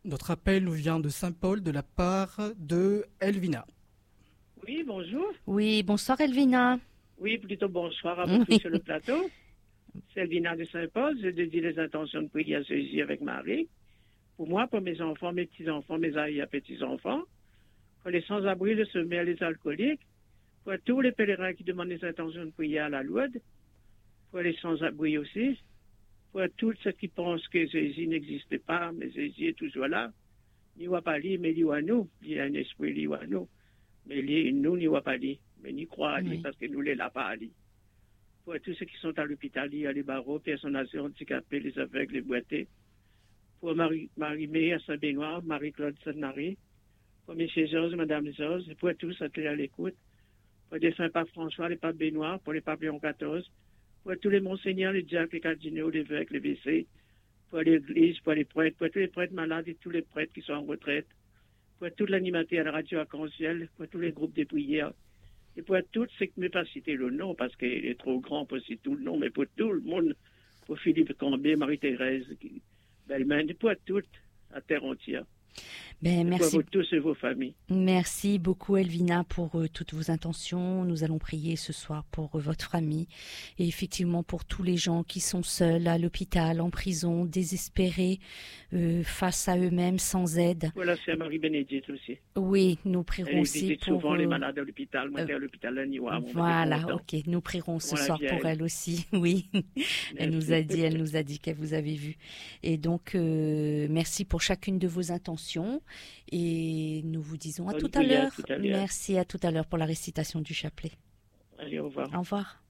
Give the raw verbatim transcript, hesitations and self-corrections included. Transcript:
Notre appel nous vient de Saint-Paul de la part de Elvina. Oui, bonjour. Oui, bonsoir Elvina. Oui, plutôt bonsoir à vous tous sur le plateau. C'est Elvina de Saint-Paul. Je dédie les intentions de prier à ceux-ci avec Marie. Pour moi, pour mes enfants, mes petits-enfants, mes arrière-petits-enfants, pour les sans-abri, les semeurs, les alcooliques, pour tous les pèlerins qui demandent les intentions de prier à la Lourdes, pour les sans-abri aussi, pour tous ceux qui pensent que Jésus n'existe pas, mais Jésus est toujours là. Ni Wapali, mais ni nous. Il y a un esprit, ni nous. Mais nous, ni Wapali, mais ni croire à lui, parce que nous, les là pas à lui. Pour tous ceux qui sont à l'hôpital, les barreaux, personnes âgées, handicapées, les aveugles, les boités. Pour Marie, Marie-Mé à Saint-Benoît, Marie-Claude Sainte-Marie. Pour M. Georges, Mme Georges, et pour tous attelés à l'écoute. Pour les saints papes François, les papes Benoît, pour les papes Léon quatorze. Pour tous les monseigneurs, les diacres, les cardinaux, les évêques, les V C, pour l'église, pour les prêtres, pour tous les prêtres malades et tous les prêtres qui sont en retraite, pour toute l'animité à la radio Arc-en-Ciel, pour tous les groupes de prières, et pour tous ceux qui ne peuvent pas citer le nom parce qu'il est trop grand pour citer tout le nom, mais pour tout le monde, pour Philippe Cambé, Marie-Thérèse, Belleman, et pour toute la terre entière. Ben, merci. Pour vous tous et vos familles. Merci beaucoup Elvina pour euh, toutes vos intentions. Nous allons prier ce soir pour euh, votre famille et effectivement pour tous les gens qui sont seuls à l'hôpital, en prison, désespérés euh, face à eux-mêmes, sans aide. Voilà, c'est Marie-Bénédicte aussi. Oui, nous prierons Elle aussi visite pour souvent euh, les malades à l'hôpital. Moi, j'étais euh, à l'hôpital à Niwa. Voilà, ok. Nous prierons ce Voilà, soir vieille. pour elle aussi. Oui, elle nous a dit, elle nous a dit qu'elle vous avait vu. Et donc, euh, merci pour chacune de vos intentions. Et nous vous disons à Bonne tout à prière, l'heure. tout à l'heure. Merci, à tout à l'heure pour la récitation du chapelet. Allez, au revoir. Au revoir.